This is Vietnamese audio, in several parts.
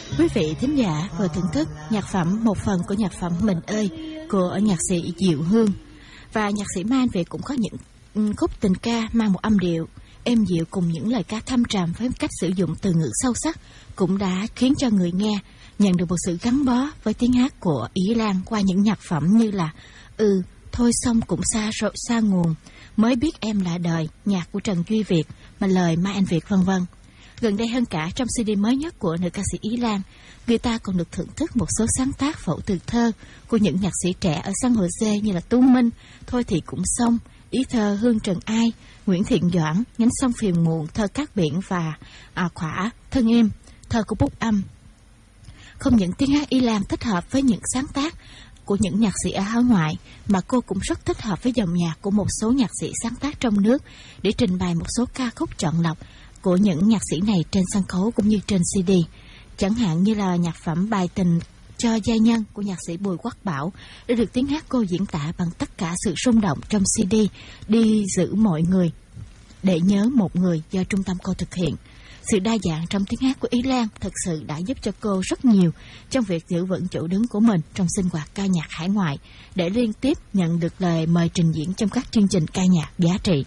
Quý vị thính giả vừa thưởng thức nhạc phẩm một phần của nhạc phẩm Mình ơi của nhạc sĩ Diệu Hương. Và nhạc sĩ Mai Anh Việt cũng có những khúc tình ca mang một âm điệu êm dịu cùng những lời ca thâm trầm với cách sử dụng từ ngữ sâu sắc, cũng đã khiến cho người nghe nhận được một sự gắn bó với tiếng hát của Ý Lan qua những nhạc phẩm như là Thôi Sông Cũng Xa Rồi Xa Nguồn, Mới Biết Em Là Đời, nhạc của Trần Duy Việt mà lời Mai Anh Việt vân vân. Gần đây hơn cả, trong CD mới nhất của nữ ca sĩ Ý Lan, người ta còn được thưởng thức một số sáng tác phẫu từ thơ của những nhạc sĩ trẻ ở San Jose như là Tú Minh, Thôi Thì Cũng Xong, ý thơ Hương Trần Ai, Nguyễn Thiện Doãn, Nhánh Sông Phiền Muộn, thơ Cát Biển và Khỏa Thân Em, thơ của Bút Âm. Không những tiếng hát Ý Lan thích hợp với những sáng tác của những nhạc sĩ ở hải ngoại, mà cô cũng rất thích hợp với dòng nhạc của một số nhạc sĩ sáng tác trong nước để trình bày một số ca khúc chọn lọc của những nhạc sĩ này trên sân khấu cũng như trên CD. Chẳng hạn như là nhạc phẩm Bài Tình Cho Gia Nhân của nhạc sĩ Bùi Quốc Bảo đã được tiếng hát cô diễn tả bằng tất cả sự rung động trong CD Đi Giữ Mọi Người Để Nhớ Một Người do trung tâm cô thực hiện. Sự đa dạng trong tiếng hát của Ý Lan thực sự đã giúp cho cô rất nhiều trong việc giữ vững chỗ đứng của mình trong sinh hoạt ca nhạc hải ngoại, để liên tiếp nhận được lời mời trình diễn trong các chương trình ca nhạc giá trị.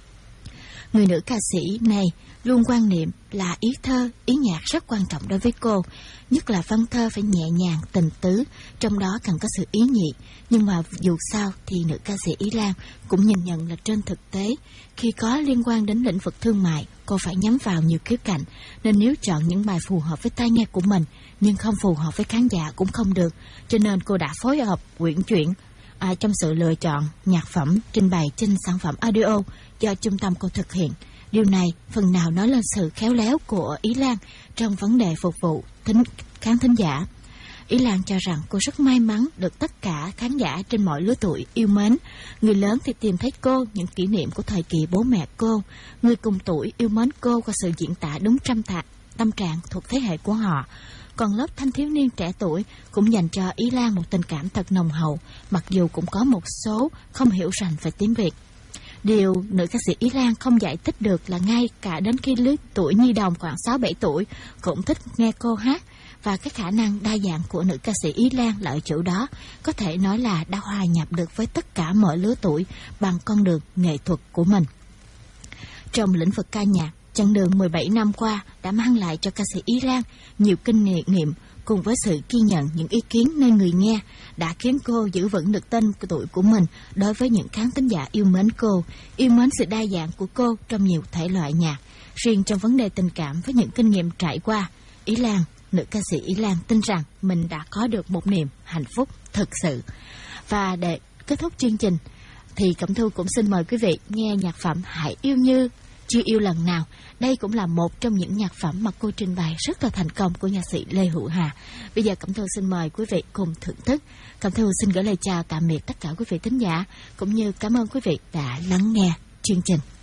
Người nữ ca sĩ này luôn quan niệm là ý thơ, ý nhạc rất quan trọng đối với cô, nhất là văn thơ phải nhẹ nhàng, tình tứ, trong đó cần có sự ý nhị. Nhưng mà dù sao thì nữ ca sĩ Ý Lan cũng nhìn nhận là trên thực tế, khi có liên quan đến lĩnh vực thương mại, cô phải nhắm vào nhiều khía cạnh, nên nếu chọn những bài phù hợp với tai nghe của mình nhưng không phù hợp với khán giả cũng không được. Cho nên cô đã phối hợp uyển chuyển trong sự lựa chọn nhạc phẩm trình bày trên sản phẩm audio do trung tâm cô thực hiện. Điều này phần nào nói lên sự khéo léo của Ý Lan trong vấn đề phục vụ khán thính giả. Ý Lan cho rằng cô rất may mắn được tất cả khán giả trên mọi lứa tuổi yêu mến. Người lớn thì tìm thấy cô những kỷ niệm của thời kỳ bố mẹ cô, người cùng tuổi yêu mến cô qua sự diễn tả đúng tâm trạng thuộc thế hệ của họ. Còn lớp thanh thiếu niên trẻ tuổi cũng dành cho Ý Lan một tình cảm thật nồng hậu, mặc dù cũng có một số không hiểu rành về tiếng Việt. Điều nữ ca sĩ Ý Lan không giải thích được là ngay cả đến khi lứa tuổi nhi đồng khoảng 6-7 tuổi cũng thích nghe cô hát, và cái khả năng đa dạng của nữ ca sĩ Ý Lan là ở chỗ đó, có thể nói là đã hòa nhập được với tất cả mọi lứa tuổi bằng con đường nghệ thuật của mình. Trong lĩnh vực ca nhạc, chặng đường 17 năm qua đã mang lại cho ca sĩ Ý Lan nhiều kinh nghiệm cùng với sự ghi nhận những ý kiến nơi người nghe, đã khiến cô giữ vững được tên tuổi của mình đối với những khán thính giả yêu mến cô, yêu mến sự đa dạng của cô trong nhiều thể loại nhạc. Riêng trong vấn đề tình cảm, với những kinh nghiệm trải qua, Ý Lan, nữ ca sĩ Ý Lan tin rằng mình đã có được một niềm hạnh phúc thực sự. Và để kết thúc chương trình thì Cẩm Thu cũng xin mời quý vị nghe nhạc phẩm Hãy Yêu Như Chưa Yêu Lần Nào. Đây cũng là một trong những nhạc phẩm mà cô trình bày rất là thành công của nhạc sĩ Lê Hữu Hà. Bây giờ Cẩm Thu xin mời quý vị cùng thưởng thức. Cẩm Thu xin gửi lời chào tạm biệt tất cả quý vị thính giả, cũng như cảm ơn quý vị đã lắng nghe chương trình.